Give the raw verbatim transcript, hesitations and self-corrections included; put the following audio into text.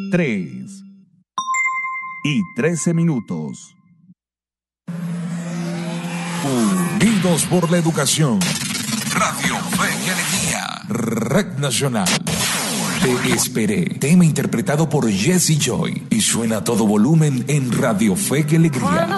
tres y trece minutos. Unidos por la educación. Radio Fe y Alegría. Red Nacional. Te esperé. Tema interpretado por Jesse Joy. Y suena a todo volumen en Radio Fe y Alegría.